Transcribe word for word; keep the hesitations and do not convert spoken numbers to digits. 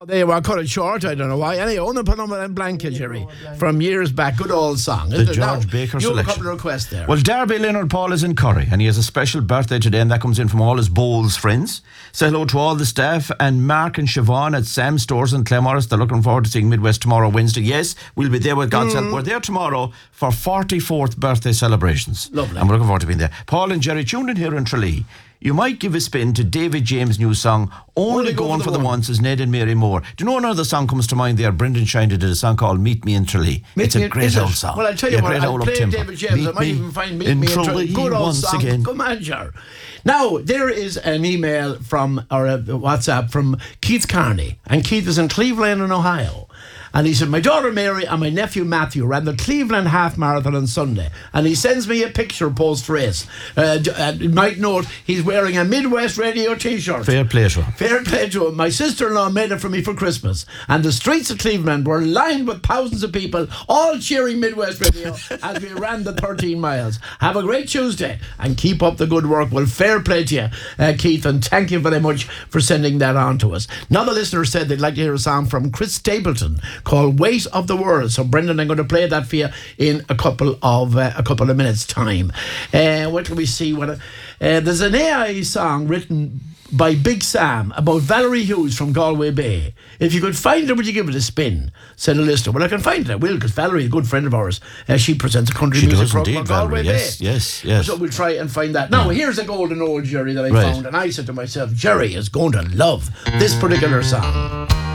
They were cut it short. I don't know why. Anyway, on Panama and Blanca, Jerry, from years back. Good old song. The George now, Baker you selection. You have a couple of requests there. Well, Darby Leonard Paul is in Curry, and he has a special birthday today, and that comes in from all his Bowls friends. Say hello to all the staff, and Mark and Siobhan at Sam's Stores in Claremorris. They're looking forward to seeing Midwest tomorrow, Wednesday. Yes, we'll be there with God's help. We're there tomorrow for forty-fourth birthday celebrations. Lovely. And we're looking forward to being there. Paul and Jerry tuned in here in Tralee. You might give a spin to David James' new song, Only, Only Going for, for the, the Once, as Ned and Mary Moore. Do you know another song comes to mind there? Brendan Shiner did a song called Meet Me in Tralee. Meet it's a great old song. Well, I'll tell you yeah, what, I'll play tempo. David James. Meet I might even find Meet in Me in Tralee. Tralee. Good old once song. Again. Come on, sure. Now, there is an email from, or a WhatsApp from Keith Carney. And Keith is in Cleveland in Ohio. And he said, my daughter Mary and my nephew Matthew ran the Cleveland Half Marathon on Sunday. And he sends me a picture post-race. Uh, uh, you might note, he's wearing a Midwest Radio t-shirt. Fair play to him. Fair play to him. My sister-in-law made it for me for Christmas. And the streets of Cleveland were lined with thousands of people, all cheering Midwest Radio as we ran the thirteen miles. Have a great Tuesday and keep up the good work. Well, fair play to you, uh, Keith, and thank you very much for sending that on to us. Another listener said they'd like to hear a song from Chris Stapleton called Weight of the World. So Brendan, I'm going to play that for you in a couple of uh, a couple of minutes time. Uh, what can we see? What uh, there's an A I song written by Big Sam about Valerie Hughes from Galway Bay. If you could find it, would you give it a spin? Said a listener. Well, I can find it. I will, because Valerie is a good friend of ours. Uh, she presents a country she music does program indeed, on Galway Valerie. Yes, Bay. yes, yes. So we'll try and find that. Now, here's a golden old Jerry that I right. found, and I said to myself, Jerry is going to love this particular song.